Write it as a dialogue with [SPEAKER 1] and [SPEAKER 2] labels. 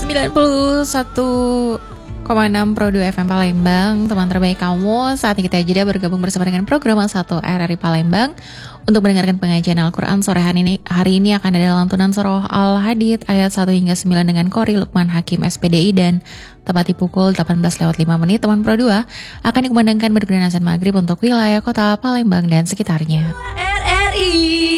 [SPEAKER 1] 91,6 Pro 2 FM Palembang. Teman terbaik kamu, saat ini kita jeda bergabung bersama dengan program 1 RRI Palembang untuk mendengarkan pengajian Al-Quran sore hari ini akan ada lantunan surah Al-Hadid ayat 1 hingga 9 dengan Qori Lukman Hakim SPDI, dan tepat di pukul 18:05 Teman Pro 2 akan dikumandangkan berguna azan maghrib untuk wilayah kota Palembang dan sekitarnya.
[SPEAKER 2] RRI